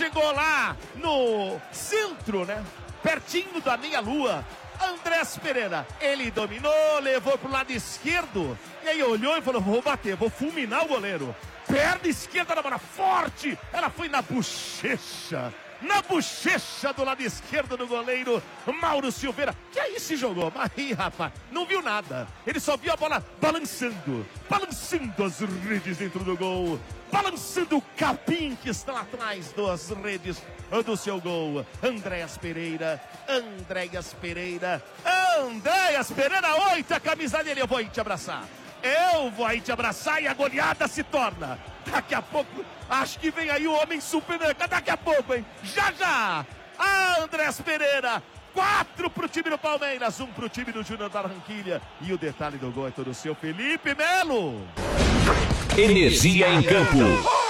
chegou lá no centro, né? Pertinho da meia-lua. Andrés Pereira, ele dominou, levou pro lado esquerdo, e aí olhou e falou, vou bater, vou fulminar o goleiro. Perna esquerda na bola, forte, ela foi na bochecha do lado esquerdo do goleiro Mauro Silveira, que aí se jogou, mas aí, rapaz, não viu nada, ele só viu a bola balançando as redes dentro do gol, balançando o capim que está lá atrás das redes do seu gol. Andréas Pereira, 8, a camisa dele, eu vou aí te abraçar e a goleada se torna. Daqui a pouco, acho que vem aí o homem super, daqui a pouco, hein? Já! Andrés Pereira, 4 pro time do Palmeiras, 1 pro time do Júnior Barranquilla. E o detalhe do gol é todo seu, Felipe Melo. Energia em campo.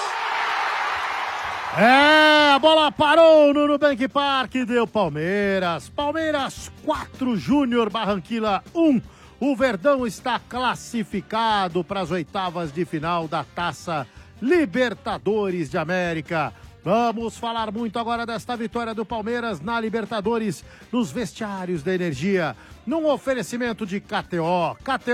A bola parou no Nubank Park, deu Palmeiras. Palmeiras 4, Júnior Barranquilla 1. O Verdão está classificado para as oitavas de final da Taça Libertadores de América. Vamos falar muito agora desta vitória do Palmeiras na Libertadores, nos vestiários da Energia. Num oferecimento de KTO,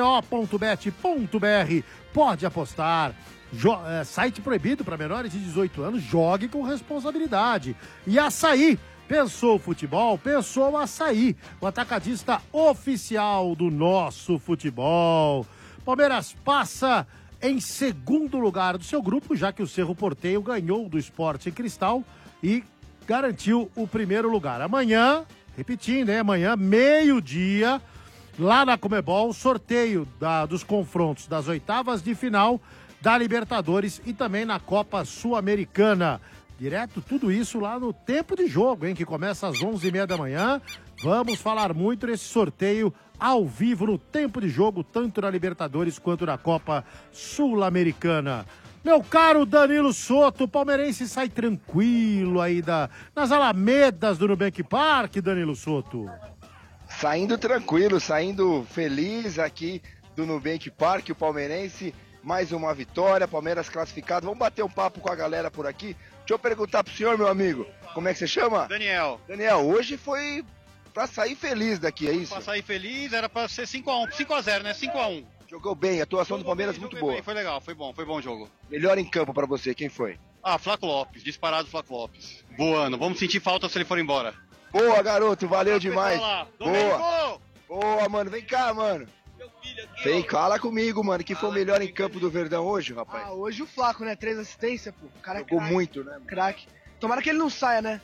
kto.bet.br. Pode apostar. Site proibido para menores de 18 anos, jogue com responsabilidade. E Açaí, pensou futebol, pensou Açaí, o atacadista oficial do nosso futebol. Palmeiras passa em segundo lugar do seu grupo, já que o Cerro Porteño ganhou do Sporting Cristal e garantiu o primeiro lugar. Amanhã, repetindo, amanhã, meio-dia, lá na Conmebol, sorteio dos confrontos das oitavas de final da Libertadores e também na Copa Sul-Americana. Direto tudo isso lá no tempo de jogo, que começa às 11h30 da manhã. Vamos falar muito nesse sorteio ao vivo no tempo de jogo, tanto na Libertadores quanto na Copa Sul-Americana. Meu caro Danilo Soto, o palmeirense sai tranquilo aí nas alamedas do Nubank Park, Danilo Soto. Saindo tranquilo, saindo feliz aqui do Nubank Park, o palmeirense, mais uma vitória, Palmeiras classificado. Vamos bater um papo com a galera por aqui. Deixa eu perguntar pro senhor, meu amigo, como é que você chama? Daniel, hoje foi pra sair feliz daqui, é isso? Pra sair feliz, era pra ser 5x0, né? 5x1. Jogou bem, a atuação do Palmeiras muito boa. Bem, foi legal, foi bom o jogo. Melhor em campo pra você, quem foi? Flaco Lopes, disparado Flaco Lopes. Voando, vamos sentir falta se ele for embora. Boa, garoto, valeu demais. Boa. Boa, mano, vem cá, mano. Vem, fala comigo, mano, que foi o melhor em campo do Verdão hoje, rapaz? Hoje o Flaco, né? 3 assistências, pô. O cara jogou muito, né? Craque. Tomara que ele não saia, né?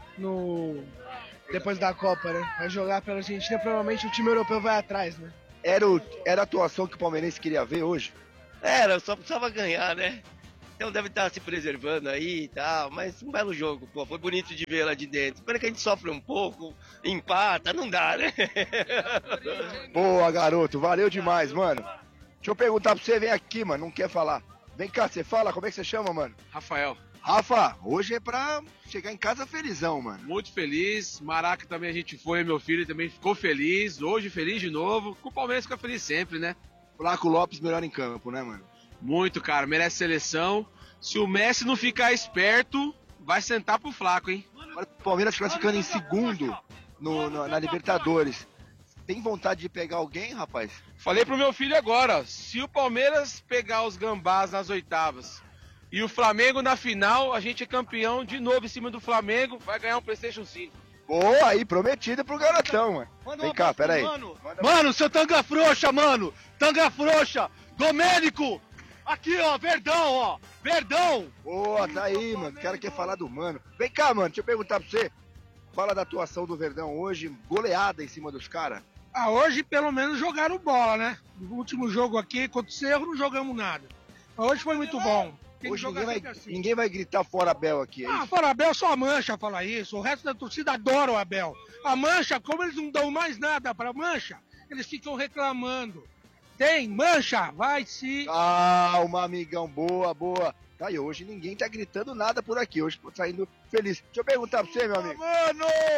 Depois da Copa, né? Vai jogar pela Argentina, provavelmente o time europeu vai atrás, né? Era a atuação que o palmeirense queria ver hoje? Era, só precisava ganhar, né? Então deve estar se preservando aí e tal, mas um belo jogo, pô, foi bonito de ver lá de dentro. Espera que a gente sofre um pouco, empata, não dá, né? Boa, garoto, valeu demais, mano. Deixa eu perguntar pra você, vem aqui, mano, não quer falar. Vem cá, você fala, como é que você chama, mano? Rafael. Rafa, hoje é pra chegar em casa felizão, mano. Muito feliz, Maraca também a gente foi, meu filho também ficou feliz, hoje feliz de novo, com o Palmeiras fica feliz sempre, né? Flaco Lopes melhor em campo, né, mano? Muito, cara, merece seleção. Se o Messi não ficar esperto, vai sentar pro Flaco, hein? Agora o Palmeiras classificando em segundo na Libertadores. Tem vontade de pegar alguém, rapaz? Falei pro meu filho agora, se o Palmeiras pegar os gambás nas oitavas e o Flamengo na final, a gente é campeão de novo em cima do Flamengo, vai ganhar um PlayStation 5. Boa, aí, prometido pro garotão, mano. Vem cá, peraí. Mano, seu tanga frouxa, mano! Tanga frouxa! Domênico! Aqui, ó, Verdão, ó! Verdão! Boa, tá aí, mano. O cara quer falar do mano. Vem cá, mano, deixa eu perguntar pra você. Fala da atuação do Verdão hoje, goleada em cima dos caras. Hoje pelo menos jogaram bola, né? No último jogo aqui, contra o Cerro, não jogamos nada. Mas hoje foi muito bom. Hoje ninguém vai gritar fora Abel aqui, é isso? Fora Abel, só a Mancha fala isso. O resto da torcida adora o Abel. A Mancha, como eles não dão mais nada pra Mancha, eles ficam reclamando. Tem, Mancha, vai se... Calma, amigão, boa. Tá aí, hoje ninguém tá gritando nada por aqui, hoje tô saindo feliz. Deixa eu perguntar pra você, meu amigo. Mano!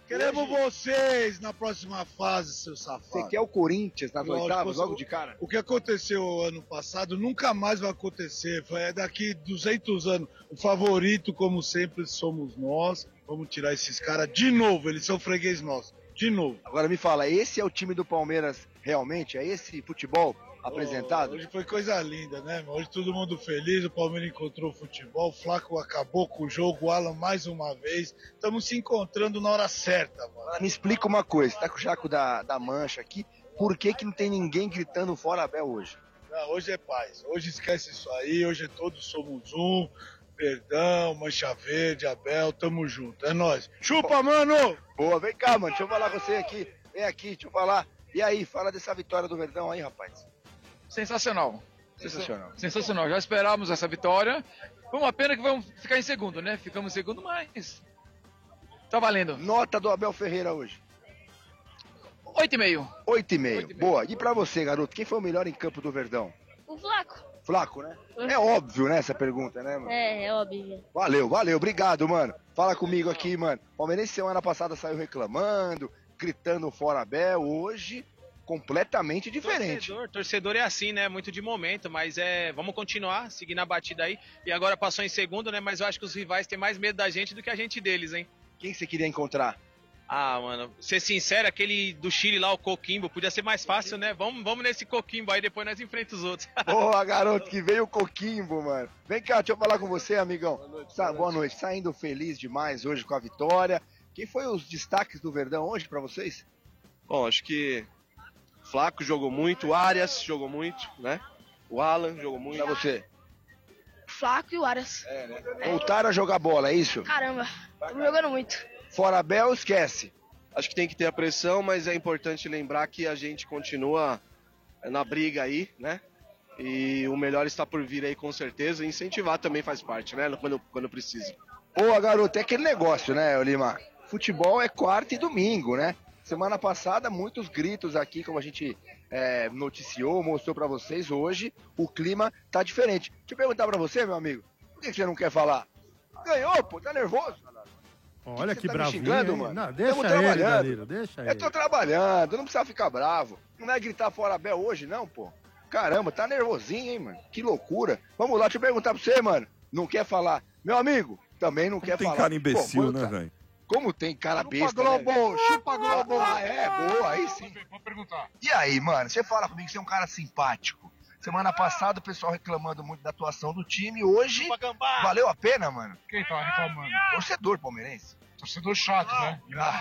Queremos vocês na próxima fase, seu safado. Você quer o Corinthians nas Lógico, oitavas, logo de cara? O que aconteceu ano passado nunca mais vai acontecer. É daqui 200 anos. O favorito, como sempre, somos nós. Vamos tirar esses caras de novo. Eles são freguês nossos. De novo. Agora me fala, esse é o time do Palmeiras realmente? É esse futebol apresentado? Hoje foi coisa linda, né? Hoje todo mundo feliz, o Palmeiras encontrou o futebol, o Flaco acabou com o jogo, o Alan mais uma vez. Estamos se encontrando na hora certa, mano. Me explica uma coisa, tá com o Jaco da Mancha aqui, por que não tem ninguém gritando fora Abel hoje? Não, hoje é paz, hoje esquece isso aí, hoje todos somos um. Perdão, Mancha Verde, Abel, tamo junto, é nóis. Chupa, mano! Boa, vem cá, mano, deixa eu falar com você aqui. Vem aqui, deixa eu falar. E aí, fala dessa vitória do Verdão aí, rapaz. Sensacional. Sensacional. Sensacional. Já esperávamos essa vitória. Foi uma pena que vamos ficar em segundo, né? Ficamos em segundo, mas tá valendo. Nota do Abel Ferreira hoje. 8,5. 8,5. Boa. E pra você, garoto, quem foi o melhor em campo do Verdão? O Flaco. Flaco, né? É óbvio, né, essa pergunta, né, mano? É óbvio. Valeu, obrigado, mano. Fala comigo aqui, mano. Palmeirense semana passada saiu reclamando, gritando fora Abel. Hoje, completamente diferente. Torcedor é assim, né? Muito de momento, mas vamos continuar, seguir na batida aí. E agora passou em segundo, né? Mas eu acho que os rivais têm mais medo da gente do que a gente deles, hein? Quem você queria encontrar? Ah, mano, ser sincero, aquele do Chile lá, o Coquimbo, podia ser mais fácil, né? Vamos nesse Coquimbo aí, depois nós enfrentamos os outros. Boa, garoto, que veio o Coquimbo, mano. Vem cá, deixa eu falar com você, amigão. Boa noite. Saindo feliz demais hoje com a vitória. Quem foi os destaques do Verdão hoje pra vocês? Bom, acho que Flaco jogou muito, o Arias jogou muito, né? O Alan jogou muito. Pra você? Flaco e o Arias. Voltaram a jogar bola, é isso? Caramba, estamos jogando muito. Fora Abel, esquece. Acho que tem que ter a pressão, mas é importante lembrar que a gente continua na briga aí, né? E o melhor está por vir aí com certeza. Incentivar também faz parte, né? Quando precisa. Boa, garoto. É aquele negócio, né, Lima? Futebol é quarta e domingo, né? Semana passada, muitos gritos aqui, como a gente noticiou, mostrou pra vocês. Hoje, o clima tá diferente. Deixa eu perguntar pra você, meu amigo. Por que você não quer falar? Ganhou, pô. Tá nervoso? Olha que tá bravinho, xingando, hein? mano? Não, deixa Tamo ele, trabalhando. Danilo, deixa ele. Eu tô trabalhando, não precisa ficar bravo. Não vai gritar fora Abel hoje, não, pô. Caramba, tá nervosinho, hein, mano? Que loucura. Vamos lá, deixa eu perguntar pra você, mano. Não quer falar? Meu amigo, também não quer falar. Tem cara imbecil, né, velho? Como tem cara besta, Chupa Globo, né? chupa Globo. Boa, aí sim. Vou perguntar. E aí, mano, você fala comigo que você é um cara simpático. Semana passada o pessoal reclamando muito da atuação do time. Hoje, valeu a pena, mano? Quem tá reclamando? Torcedor palmeirense. Torcedor chato, né?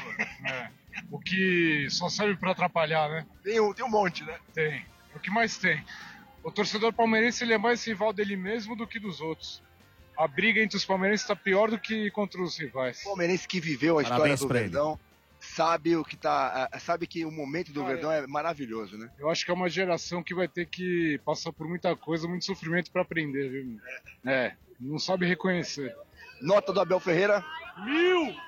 O que só serve pra atrapalhar, né? Tem um monte, né? Tem. O que mais tem? O torcedor palmeirense ele é mais rival dele mesmo do que dos outros. A briga entre os palmeirenses está pior do que contra os rivais. O palmeirense que viveu a história do Verdão sabe o que sabe que o momento do Verdão é maravilhoso, né? Eu acho que é uma geração que vai ter que passar por muita coisa, muito sofrimento para aprender, viu? Não sabe reconhecer. Nota do Abel Ferreira? 1000!